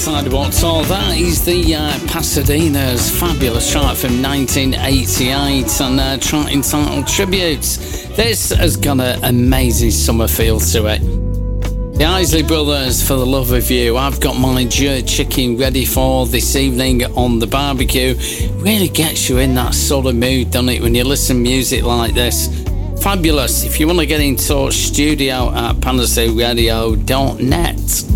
Sidewalk Tour, that is the Pasadena's fabulous track from 1988 and track entitled Tributes. This has got an amazing summer feel to it. The Isley Brothers, For the Love of You. I've got my jerk chicken ready for this evening on the barbecue. Really gets you in that sort of mood, doesn't it, when you listen to music like this? Fabulous. If you want to get in touch, studio@panaseradio.net.